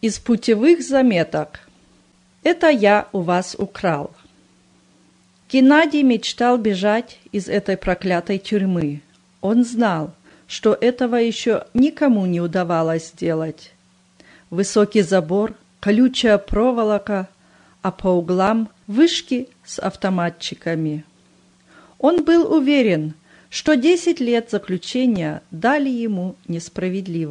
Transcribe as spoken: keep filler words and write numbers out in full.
Из путевых заметок. Это я у вас украл. Геннадий мечтал бежать из этой проклятой тюрьмы. Он знал, что этого еще никому не удавалось сделать. Высокий забор, колючая проволока, а по углам вышки с автоматчиками. Он был уверен, что десять лет заключения дали ему несправедливо.